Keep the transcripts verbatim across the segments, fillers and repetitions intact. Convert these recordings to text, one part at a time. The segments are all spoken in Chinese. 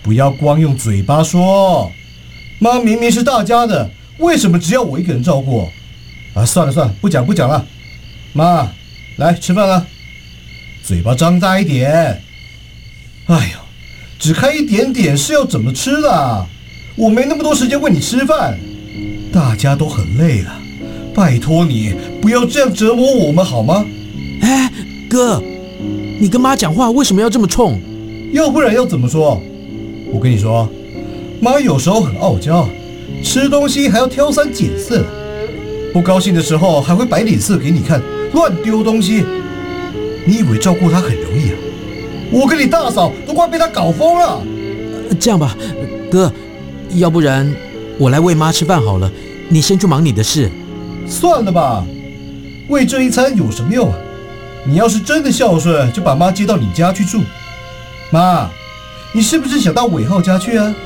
不要光用嘴巴说。妈明明是大家的，为什么只要我一个人照顾？啊，算了算了，不讲不讲了。妈，来吃饭了，嘴巴张大一点。哎呦，只开一点点是要怎么吃的？我没那么多时间喂你吃饭，大家都很累了，拜托你不要这样折磨我们好吗？ 哎，哥，你跟妈讲话为什么要这么冲？ 要不然要怎么说？我跟你说，妈有时候很傲娇，吃东西还要挑三拣四，不高兴的时候还会摆脸色给你看，乱丢东西。你以为照顾她很容易啊？我跟你大嫂都快被她搞疯了。 这样吧，哥，要不然我来喂妈吃饭好了，你先去忙你的事。 算了吧，为这一餐有什么用啊？你要是真的孝顺，就把妈接到你家去住。妈，你是不是想到伟浩家去啊？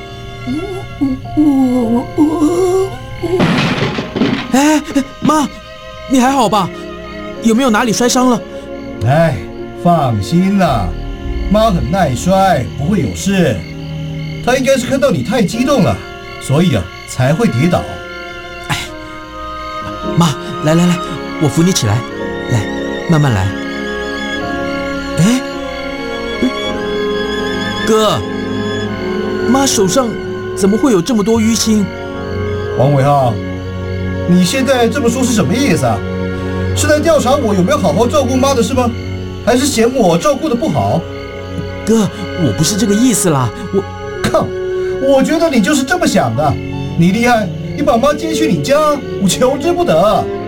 哎，妈，你还好吧？有没有哪里摔伤了？ 哎，放心啦，妈很耐摔，不会有事。她应该是看到你太激动了，所以啊才会跌倒。 哎，妈，来来来，我扶你起来，来，慢慢来。哎，哥，妈手上怎么会有这么多淤青？ 王伟浩，你现在这么说是什么意思啊？是在调查我有没有好好照顾妈的是吗？还是嫌我照顾的不好？ 哥，我不是这个意思啦，我靠，我觉得你就是这么想的。你厉害，你把妈接去你家，我求之不得。